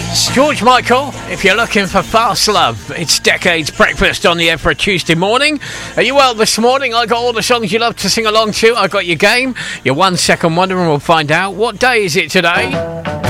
It's George Michael. If you're looking for fast love, it's Decades Breakfast on the air for a Tuesday morning. Are you well this morning? I got all the songs you love to sing along to. I got your game, your 1 second wonder, and we'll find out what day is it today.